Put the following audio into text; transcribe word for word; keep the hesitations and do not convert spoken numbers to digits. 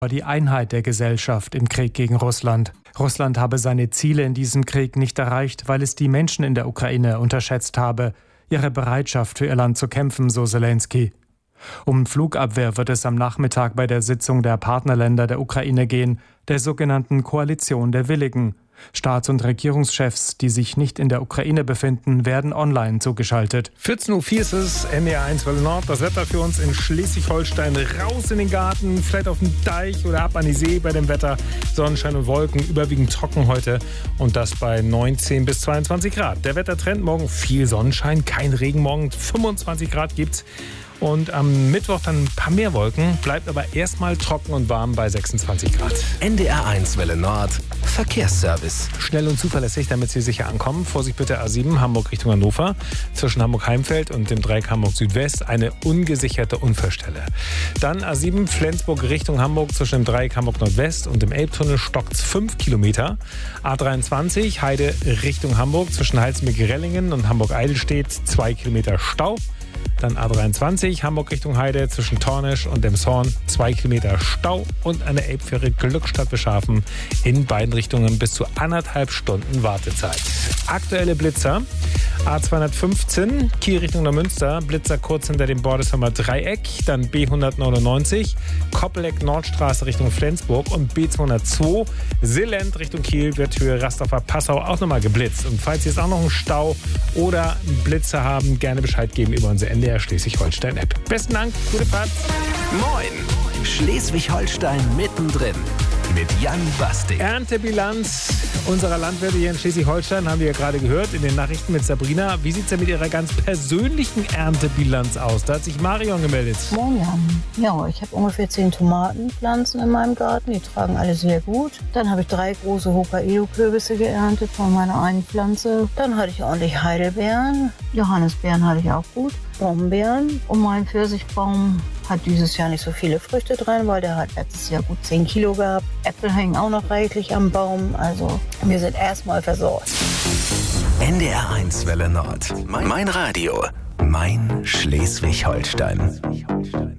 die Einheit der Gesellschaft im Krieg gegen Russland. Russland habe seine Ziele in diesem Krieg nicht erreicht, weil es die Menschen in der Ukraine unterschätzt habe, ihre Bereitschaft für ihr Land zu kämpfen, so Selenskyj. Um Flugabwehr wird es am Nachmittag bei der Sitzung der Partnerländer der Ukraine gehen, der sogenannten Koalition der Willigen. Staats- und Regierungschefs, die sich nicht in der Ukraine befinden, werden online zugeschaltet. vierzehn Uhr vier ist es, N D R eins Welle Nord. Das Wetter für uns in Schleswig-Holstein. Raus in den Garten, vielleicht auf den Deich oder ab an die See bei dem Wetter. Sonnenschein und Wolken, überwiegend trocken heute. Und das bei neunzehn bis zweiundzwanzig Grad. Der Wettertrend morgen viel Sonnenschein, kein Regen. Morgen fünfundzwanzig Grad gibt's. Und am Mittwoch dann ein paar mehr Wolken, bleibt aber erstmal trocken und warm bei sechsundzwanzig Grad. N D R eins Welle Nord, Verkehrsservice. Schnell und zuverlässig, damit Sie sicher ankommen. Vorsicht bitte A sieben, Hamburg Richtung Hannover. Zwischen Hamburg-Heimfeld und dem Dreieck Hamburg-Südwest eine ungesicherte Unfallstelle. Dann A sieben, Flensburg Richtung Hamburg zwischen dem Dreieck Hamburg-Nordwest und dem Elbtunnel stockt's fünf Kilometer. A dreiundzwanzig, Heide Richtung Hamburg zwischen Halzenbeck-Rellingen und Hamburg-Eidelstedt zwei Kilometer Stau. Dann A dreiundzwanzig, Hamburg Richtung Heide zwischen Tornisch und Emshorn, zwei Kilometer Stau und eine Elbfähre Glückstadt Beschafen in beiden Richtungen bis zu anderthalb Stunden Wartezeit. Aktuelle Blitzer, A zweihundertfünfzehn, Kiel Richtung Neumünster, Blitzer kurz hinter dem Bordesheimer Dreieck, dann B hundertneunundneunzig, Koppeleck Nordstraße Richtung Flensburg und B zweihundertzwei, Sillend Richtung Kiel wird Höhe Rasthofer Passau auch nochmal geblitzt. Und falls Sie jetzt auch noch einen Stau oder einen Blitzer haben, gerne Bescheid geben über unsere N D R Schleswig-Holstein-App. Besten Dank, gute Fahrt. Moin, Schleswig-Holstein mittendrin mit Jan Bastik. Erntebilanz unserer Landwirte hier in Schleswig-Holstein haben wir ja gerade gehört in den Nachrichten mit Sabrina. Wie sieht es denn mit Ihrer ganz persönlichen Erntebilanz aus? Da hat sich Marion gemeldet. Moin Jan. Ja, ich habe ungefähr zehn Tomatenpflanzen in meinem Garten. Die tragen alle sehr gut. Dann habe ich drei große Hokkaido-Kürbisse geerntet von meiner einen Pflanze. Dann hatte ich ordentlich Heidelbeeren. Johannisbeeren hatte ich auch gut. Brombeeren. Und mein Pfirsichbaum hat dieses Jahr nicht so viele Früchte dran, weil der hat letztes Jahr gut zehn Kilo gehabt. Äpfel hängen auch noch reichlich am Baum. Also wir sind erstmal versorgt. N D R eins Welle Nord. Mein Radio. Mein Schleswig-Holstein.